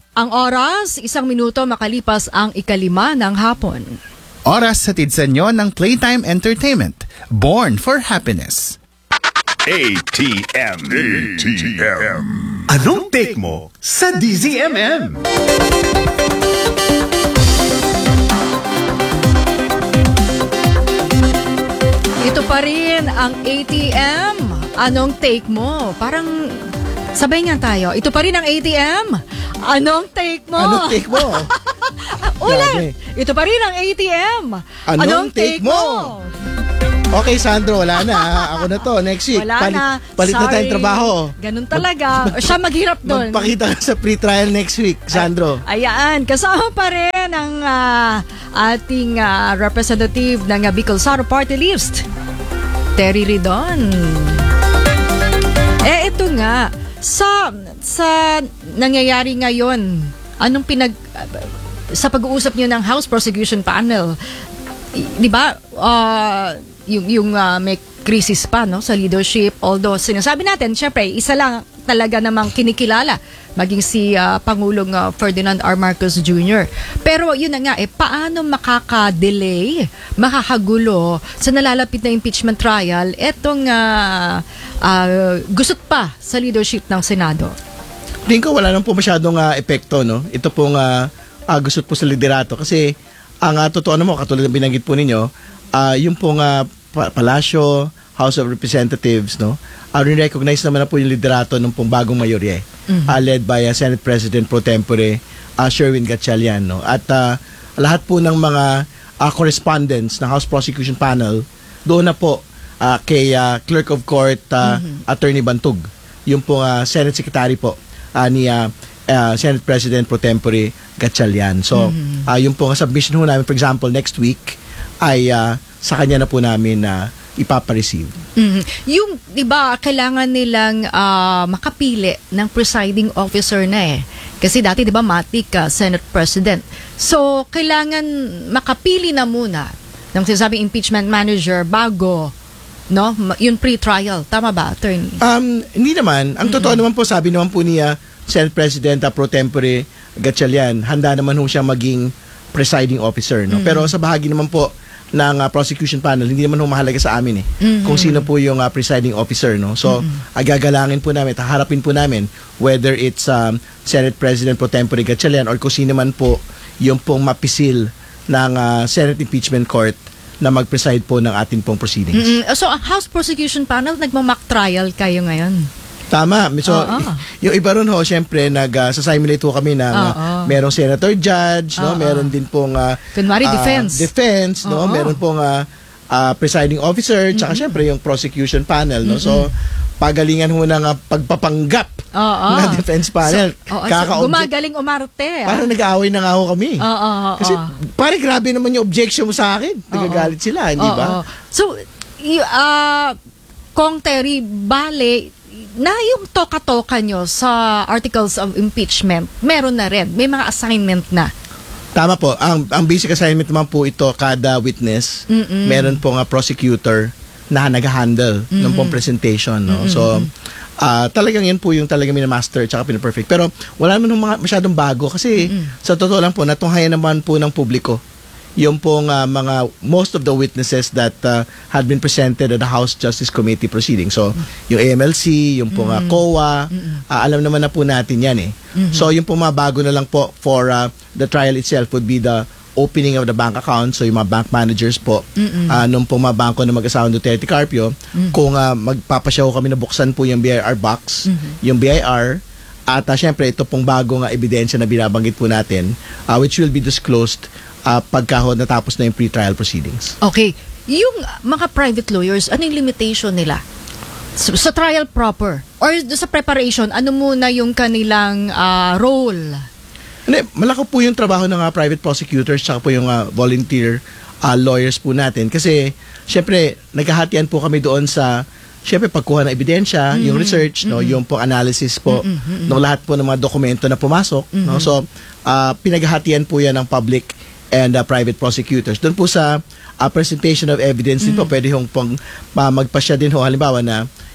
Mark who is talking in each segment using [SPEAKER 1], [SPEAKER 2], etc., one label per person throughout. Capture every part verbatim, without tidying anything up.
[SPEAKER 1] Ang oras, isang minuto makalipas ang ikalima ng hapon.
[SPEAKER 2] Oras sa tidsanyo ng Playtime Entertainment. Born for Happiness.
[SPEAKER 3] A T M. A T M.
[SPEAKER 4] Anong take mo sa D Z M M?
[SPEAKER 1] Ito pa rin ang A T M. Anong take mo? Parang sabay nga tayo. Ito pa rin ang A T M. Anong take mo?
[SPEAKER 5] Anong take mo?
[SPEAKER 1] Ulit. Ito pa rin ang A T M.
[SPEAKER 5] Anong,
[SPEAKER 1] Anong
[SPEAKER 5] take,
[SPEAKER 1] take
[SPEAKER 5] mo?
[SPEAKER 1] mo?
[SPEAKER 5] Okay, Sandro, wala na. Ako na to. Next week.
[SPEAKER 1] Wala
[SPEAKER 5] palit,
[SPEAKER 1] na.
[SPEAKER 5] Palit na
[SPEAKER 1] Sorry.
[SPEAKER 5] tayong trabaho.
[SPEAKER 1] Ganun talaga. Siya maghirap doon.
[SPEAKER 5] Magpakita ka sa pre-trial next week, Sandro.
[SPEAKER 1] Ay, ayan, kasama pa rin ang ah, ating ah, representative ng uh, Bicol Saro Party List, Terry Ridon. Eh, ito nga, sa, sa nangyayari ngayon, anong pinag... sa pag-uusap niyo ng House Prosecution Panel, di ba, uh, yung, yung uh, may crisis pa no, sa leadership, although sinasabi natin, syempre, isa lang talaga namang kinikilala, maging si uh, Pangulong uh, Ferdinand R. Marcos Junior Pero yun na nga, eh, paano makaka-delay, makakagulo sa nalalapit na impeachment trial, etong uh, uh, gusot pa sa leadership ng Senado?
[SPEAKER 5] Tingin ko wala nang po masyadong uh, epekto, no? Ito pong uh, uh, gusot po sa liderato. Kasi ang uh, totoo naman, katulad ng binanggit po ninyo, uh, yung pong uh, Palasyo, House of Representatives, no? Uh, recognize naman na po yung liderato ng pong bagong mayorya, mm-hmm. uh, led by uh, Senate President Pro Tempore uh, Sherwin Gatchalian, no? At uh, lahat po ng mga uh, correspondents ng House Prosecution Panel doon na po uh, kay uh, Clerk of Court uh, mm-hmm. Attorney Bantug, yung pong uh, Senate Secretary po uh, ni uh, uh, Senate President Pro Tempore Gatchalian. So, mm-hmm. uh, yung pong submission ho namin, for example, next week ay uh, sa kanya na po namin na uh, ipapareceive.
[SPEAKER 1] Mm-hmm. Yung, di ba, kailangan nilang uh, makapili ng presiding officer na eh. Kasi dati, di ba, matik ka, Senate President. So, kailangan makapili na muna ng sinasabing impeachment manager bago, no, yung pre-trial. Tama ba, attorney?
[SPEAKER 5] Um, hindi naman. Ang totoo mm-hmm. naman po, sabi naman po niya, Senate President uh, Pro Tempore Gatchalian, handa naman ho siya maging presiding officer, no? Mm-hmm. Pero sa bahagi naman po ng uh, prosecution panel, hindi naman humahalaga sa amin eh. Mm-hmm. Kung sino po yung uh, presiding officer, no? So, mm-hmm. agagalangin po namin, haharapin po namin whether it's um, Senate President Pro Tempore Gatchalian or kung sino man po yung pong mapisil ng uh, Senate Impeachment Court na mag-preside po ng ating pong proceedings.
[SPEAKER 1] Mm-hmm. So, ang House Prosecution Panel, nagmamock trial kayo ngayon?
[SPEAKER 5] Tama. So,
[SPEAKER 1] oh, oh.
[SPEAKER 5] yung iba ron ho, syempre, nag-simulate uh, ho kami ng
[SPEAKER 1] oh,
[SPEAKER 5] uh,
[SPEAKER 1] oh.
[SPEAKER 5] merong senator judge,
[SPEAKER 1] oh,
[SPEAKER 5] no? Meron
[SPEAKER 1] oh.
[SPEAKER 5] din pong uh,
[SPEAKER 1] kunwari,
[SPEAKER 5] uh,
[SPEAKER 1] defense.
[SPEAKER 5] Defense, no?
[SPEAKER 1] Oh, oh.
[SPEAKER 5] Meron pong uh, uh, presiding officer, tsaka mm-hmm. syempre yung prosecution panel, no? Mm-hmm. So, pagalingan ho ng uh, pagpapanggap
[SPEAKER 1] oh, oh.
[SPEAKER 5] ng defense panel.
[SPEAKER 1] So, oh, so, gumagaling umarte.
[SPEAKER 5] Ah. Parang nag-aaway na nga ho kami.
[SPEAKER 1] Oh, oh, oh,
[SPEAKER 5] Kasi,
[SPEAKER 1] oh.
[SPEAKER 5] parang grabe naman yung objection mo sa akin. Nagagalit oh, oh. sila, hindi
[SPEAKER 1] oh,
[SPEAKER 5] ba?
[SPEAKER 1] Oh. So, y- uh, Kong Terry, bale, na yung toka-toka nyo sa articles of impeachment, meron na rin. May mga assignment na.
[SPEAKER 5] Tama po. Ang, ang basic assignment naman po ito, kada witness, Mm-mm. meron pong uh, prosecutor na nag-handle Mm-mm. ng pong presentation. No? Mm-mm. So, uh, talagang yan po yung talagang minamaster tsaka pinaperfect. Pero wala naman mga masyadong bago kasi Mm-mm. sa totoo lang po, natunghayan naman po ng publiko yung pong uh, mga most of the witnesses that uh, had been presented at the House Justice Committee proceeding. So, yung A M L C, yung pong uh, C O A, mm-hmm. uh, alam naman na po natin yan eh. Mm-hmm. So, yung pong mga bago na lang po for uh, the trial itself would be the opening of the bank account. So, yung mga bank managers po, mm-hmm. uh, nung pong mga bangko na mag-asawang Duterte Carpio, mm-hmm. kung uh, magpapasyaw kami na buksan po yung B I R box, mm-hmm. yung B I R, at uh, syempre, ito pong bagong uh, ebidensya na binabanggit po natin, uh, which will be disclosed Uh, pagkahod natapos na yung pre-trial proceedings.
[SPEAKER 1] Okay. Yung mga private lawyers, ano yung limitation nila? Sa, sa trial proper? Or sa preparation, ano muna yung kanilang uh, role?
[SPEAKER 5] Hindi, malaki po yung trabaho ng uh, private prosecutors tsaka po yung uh, volunteer uh, lawyers po natin. Kasi, syempre, naghahatian po kami doon sa syempre, pagkuha ng ebidensya, mm-hmm. yung research, no, mm-hmm. yung po analysis po mm-hmm. ng lahat po ng mga dokumento na pumasok. Mm-hmm. No? So, uh, pinaghahatian po yan ng public and uh, private prosecutors. Doon po sa uh, presentation of evidence mm. din po, pwede hong pong uh, magpasya din ho, halimbawa na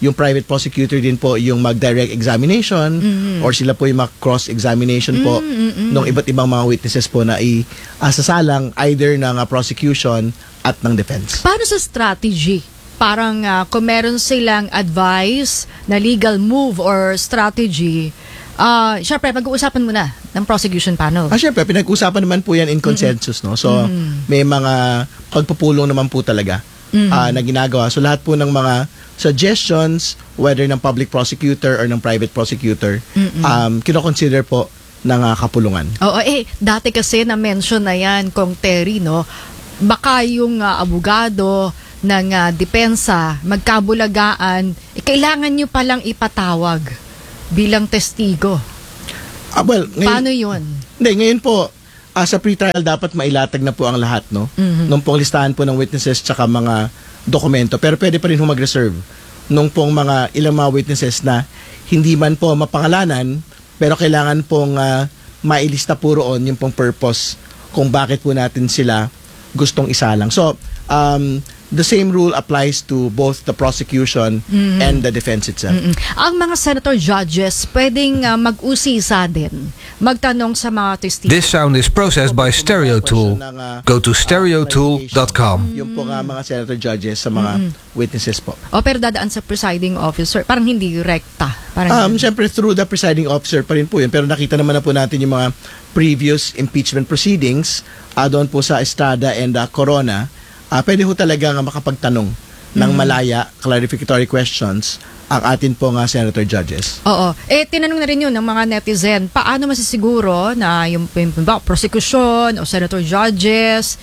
[SPEAKER 5] yung private prosecutor din po yung mag-direct examination or sila po yung mag-cross-examination po ng iba't ibang mga witnesses po na i-asasalang either ng uh, prosecution at ng defense.
[SPEAKER 1] Paano sa strategy? Parang uh, kung meron silang advice na legal move or strategy, uh, syempre pag-uusapan mo na ng prosecution panel.
[SPEAKER 5] Ah, syempre, pinag-usapan naman po yan in consensus, no? So, may mga pagpupulong naman po talaga uh, na ginagawa. So, lahat po ng mga suggestions, whether ng public prosecutor or ng private prosecutor, um, kino-consider po ng uh, kapulungan.
[SPEAKER 1] Oo, eh, dati kasi na-mention na yan, Kong Terry, no? Baka yung uh, abogado ng uh, depensa, magkabulagaan, eh, kailangan nyo palang ipatawag bilang testigo.
[SPEAKER 5] Ah, well, ngayon,
[SPEAKER 1] Paano yun?
[SPEAKER 5] Hindi, ngayon po, uh, sa pre-trial dapat mailatag na po ang lahat, no?
[SPEAKER 1] Mhm.
[SPEAKER 5] Nung pong listahan po ng witnesses tsaka mga dokumento. Pero pwede pa rin ho mag-reserve nung pong mga ilang mga witnesses na hindi man po mapangalanan, pero kailangan pong uh, mailista po roon yung pong purpose kung bakit po natin sila gustong isalang. So, um, the same rule applies to both the prosecution and the defense itself.
[SPEAKER 1] Mm-mm. Ang mga senator judges pwedeng uh, mag-usisa din, magtanong sa mga testigo.
[SPEAKER 6] This sound is processed by Stereo Tool. Go to stereo tool dot com.
[SPEAKER 5] Yung po nga mga senator judges sa mga witnesses po.
[SPEAKER 1] O pero dadaan sa presiding officer, parang hindi rekta. Parang
[SPEAKER 5] Um, Siyempre, through the presiding officer pa rin po yun. Pero nakita naman na po natin yung mga previous impeachment proceedings uh, doon po sa Estrada and uh, Corona. Uh, pwede ho talaga nga makapagtanong ng malaya, clarificatory questions ang atin po nga senator judges.
[SPEAKER 1] Oo. Eh, tinanong na rin yun ng mga netizen, paano masisiguro na yung, yung, yung prosecution o senator judges,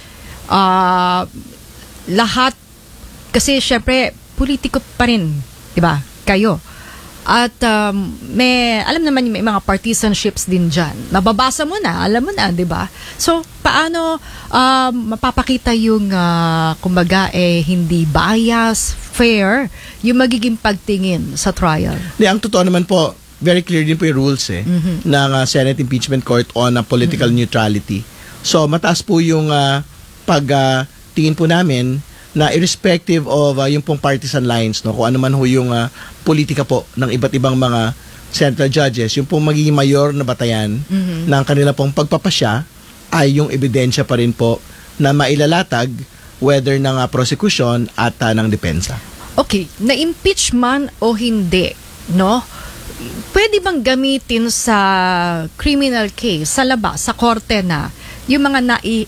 [SPEAKER 1] uh, lahat, kasi syempre, politiko pa rin, di ba? Kayo. At um, may, alam naman may mga partisanships din dyan. Nababasa mo na, alam mo na, di ba? So, paano um, mapapakita yung, uh, kumbaga, eh, hindi bias, fair, yung magiging pagtingin sa trial?
[SPEAKER 5] Di, ang totoo naman po, very clear din po yung rules eh, ng uh, Senate Impeachment Court on uh, political neutrality. So, mataas po yung uh, pagtingin uh, po namin na irrespective of uh, yung pong partisan lines, no, kung ano man ho yung uh, politika po ng iba't ibang mga central judges, yung pong magiging mayor na batayan mm-hmm. ng kanila pong pagpapasya ay yung ebidensya pa rin po na mailalatag whether ng uh, prosecution at uh, ng depensa.
[SPEAKER 1] Okay, na-impeach man o hindi, no? Pwede bang gamitin sa criminal case, sa labas, sa korte na, yung mga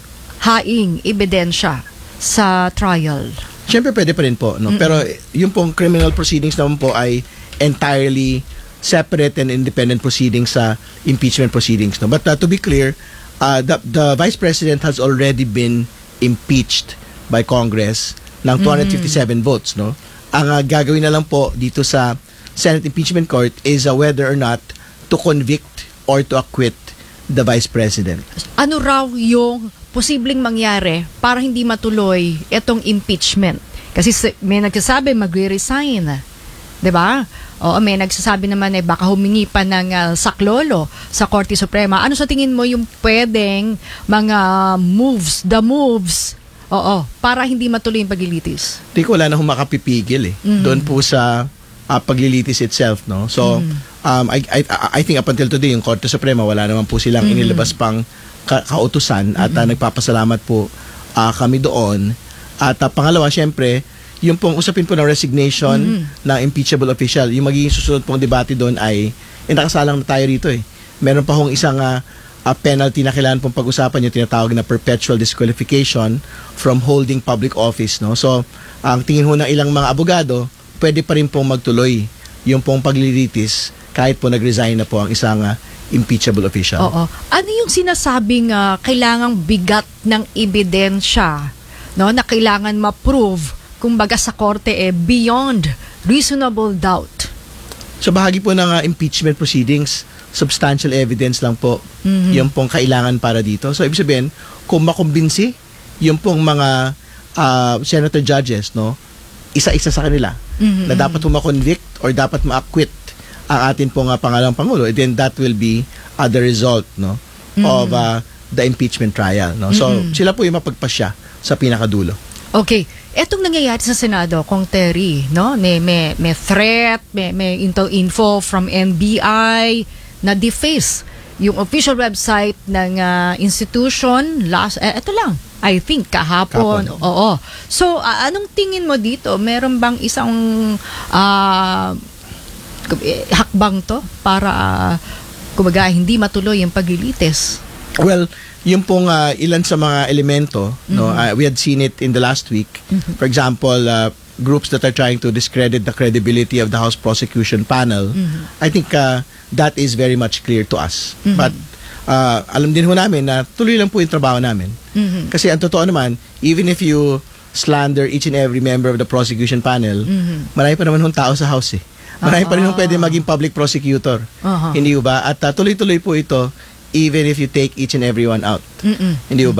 [SPEAKER 1] naihaing ebidensya sa trial?
[SPEAKER 5] Siyempre pwede pa rin po, no? Mm-hmm. Pero yung pong criminal proceedings naman po ay entirely separate and independent proceedings sa impeachment proceedings, no? But uh, to be clear, uh, the, the Vice President has already been impeached by Congress ng two hundred fifty-seven mm-hmm. votes, no? Ang uh, gagawin na lang po dito sa Senate Impeachment Court is uh, whether or not to convict or to acquit the Vice President.
[SPEAKER 1] Ano raw yung posibleng mangyari para hindi matuloy itong impeachment? Kasi may nagsasabi magre-resign, 'di ba? O may nagsasabi naman eh baka humingi pa ng uh, saklolo sa Korte Suprema. Ano sa tingin mo yung pwedeng mga moves, the moves, oo, para hindi matuloy yung paglilitis?
[SPEAKER 5] Hindi ko wala na humakapipigil eh. Mm-hmm. Doon po sa uh, paglilitis itself, no? So, mm-hmm. um, I, I, I think up until today, yung Korte Suprema, wala naman po silang mm-hmm. inilabas pang ka- kautusan at uh, nagpapasalamat po uh, kami doon. At uh, pangalawa, syempre, yung pong usapin po ng resignation mm-hmm. ng impeachable official, yung magiging susunod pong debate doon ay, eh, nakasalang na tayo rito eh. Meron pa hong isang uh, uh, penalty na kailangan pong pag-usapan, yung tinatawag na perpetual disqualification from holding public office, no? So, ang tingin ho ng ilang mga abogado, pwede pa rin pong magtuloy yung pong paglilitis kahit po nag-resign na po ang isang uh, impeachable official.
[SPEAKER 1] Oo. Ano yung sinasabing uh, kailangang bigat ng ebidensya, no, na kailangan ma-prove kumbaga sa korte eh beyond reasonable doubt?
[SPEAKER 5] Sa bahagi po ng uh, impeachment proceedings, substantial evidence lang po mm-hmm. yung pong kailangan para dito. So, ibig sabihin, kung makumbinsi yung pong mga uh, senator judges, no, isa-isa sa kanila mm-hmm. na dapat ma-convict or dapat ma-acquit ang atin pong uh, pangalawang pangulo, then that will be uh, the result, no, mm-hmm. of uh, the impeachment trial, no. So, mm-hmm. sila po yung mapagpasya sa pinakadulo.
[SPEAKER 1] Okay. etong nangyayari sa Senado, Kong Terry, no? May may may threat, may may intel info from N B I na deface yung official website ng uh, institution last eh, ito lang. I think kahapon.
[SPEAKER 5] Kahapon.
[SPEAKER 1] Oo. So, uh, anong tingin mo dito? Meron bang isang uh, hakbang to para uh, kumbaga hindi matuloy yung paglilitis?
[SPEAKER 5] Well, yung pong uh, ilan sa mga elemento, no, uh, we had seen it in the last week. For example, uh, groups that are trying to discredit the credibility of the House Prosecution Panel. I think uh, that is very much clear to us. But uh, alam din ho namin na tuloy lang po yung trabaho namin. Kasi ang totoo naman, even if you slander each and every member of the prosecution panel, marami pa naman hong tao sa House eh. Marami pa rin hong pwede maging public prosecutor.
[SPEAKER 1] Aha.
[SPEAKER 5] Hindi ho ba? At uh, tuloy-tuloy po ito even if you take each and every one out. Hindi ho ba?